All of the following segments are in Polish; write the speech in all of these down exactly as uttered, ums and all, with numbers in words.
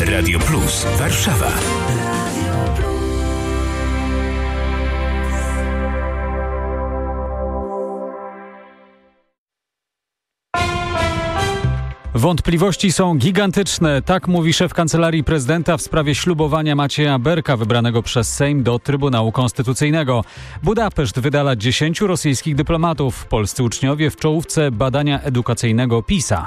Radio Plus Warszawa. Wątpliwości są gigantyczne, tak mówi szef Kancelarii Prezydenta w sprawie ślubowania Macieja Berka wybranego przez Sejm do Trybunału Konstytucyjnego. Budapeszt wydala dziesięciu rosyjskich dyplomatów. Polscy uczniowie w czołówce badania edukacyjnego PISA.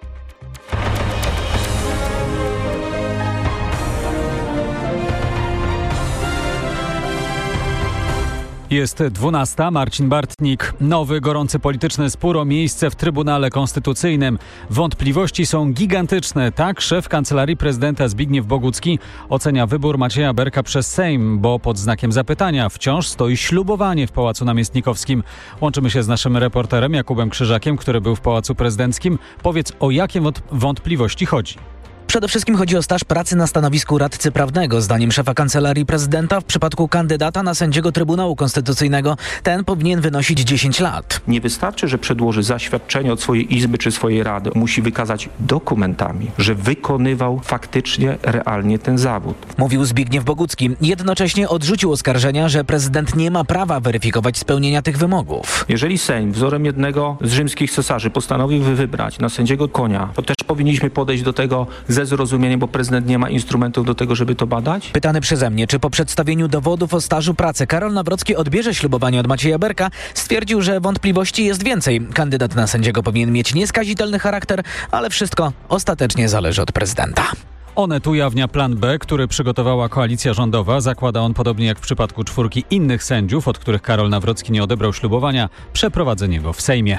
Jest dwunasta. Marcin Bartnik. Nowy, gorący polityczny spór o miejsce w Trybunale Konstytucyjnym. Wątpliwości są gigantyczne. Tak szef Kancelarii Prezydenta Zbigniew Bogucki ocenia wybór Macieja Berka przez Sejm, bo pod znakiem zapytania wciąż stoi ślubowanie w Pałacu Namiestnikowskim. Łączymy się z naszym reporterem Jakubem Krzyżakiem, który był w Pałacu Prezydenckim. Powiedz, o jakie wątpliwości chodzi? Przede wszystkim chodzi o staż pracy na stanowisku radcy prawnego. Zdaniem szefa Kancelarii Prezydenta w przypadku kandydata na sędziego Trybunału Konstytucyjnego ten powinien wynosić dziesięć lat. Nie wystarczy, że przedłoży zaświadczenie od swojej izby czy swojej rady. Musi wykazać dokumentami, że wykonywał faktycznie, realnie ten zawód. Mówił Zbigniew Bogucki. Jednocześnie odrzucił oskarżenia, że prezydent nie ma prawa weryfikować spełnienia tych wymogów. Jeżeli Sejm wzorem jednego z rzymskich cesarzy postanowił wybrać na sędziego Konia, to też powinniśmy podejść do tego ze zrozumieniem, bo prezydent nie ma instrumentów do tego, żeby to badać? Pytany przeze mnie, czy po przedstawieniu dowodów o stażu pracy Karol Nawrocki odbierze ślubowanie od Macieja Berka, stwierdził, że wątpliwości jest więcej. Kandydat na sędziego powinien mieć nieskazitelny charakter, ale wszystko ostatecznie zależy od prezydenta. Onet ujawnia plan B, który przygotowała koalicja rządowa. Zakłada on, podobnie jak w przypadku czwórki innych sędziów, od których Karol Nawrocki nie odebrał ślubowania, przeprowadzenie go w Sejmie.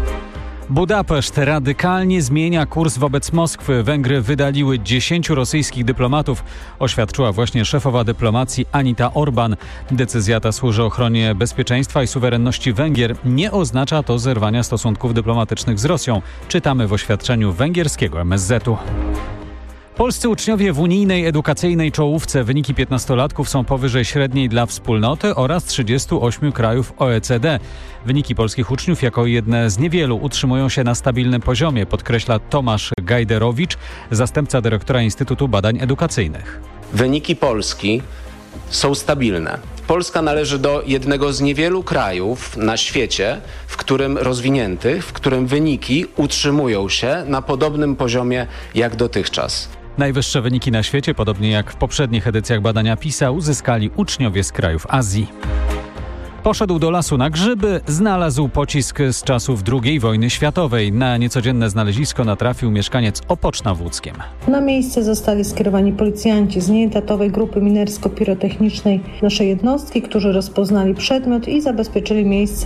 Budapeszt radykalnie zmienia kurs wobec Moskwy. Węgry wydaliły dziesięciu rosyjskich dyplomatów, oświadczyła właśnie szefowa dyplomacji Anita Orban. Decyzja ta służy ochronie bezpieczeństwa i suwerenności Węgier. Nie oznacza to zerwania stosunków dyplomatycznych z Rosją. Czytamy w oświadczeniu węgierskiego M S Z-u. Polscy uczniowie w unijnej edukacyjnej czołówce. Wyniki piętnastolatków są powyżej średniej dla wspólnoty oraz trzydziestu ośmiu krajów O E C D. Wyniki polskich uczniów jako jedne z niewielu utrzymują się na stabilnym poziomie, podkreśla Tomasz Gajderowicz, zastępca dyrektora Instytutu Badań Edukacyjnych. Wyniki Polski są stabilne. Polska należy do jednego z niewielu krajów na świecie, w którym rozwiniętych, w którym wyniki utrzymują się na podobnym poziomie jak dotychczas. Najwyższe wyniki na świecie, podobnie jak w poprzednich edycjach badania PISA, uzyskali uczniowie z krajów Azji. Poszedł do lasu na grzyby, znalazł pocisk z czasów drugiej wojny światowej. Na niecodzienne znalezisko natrafił mieszkaniec Opoczna w Łódzkiem. Na miejsce zostali skierowani policjanci z nieetatowej grupy minersko-pirotechnicznej naszej jednostki, którzy rozpoznali przedmiot i zabezpieczyli miejsce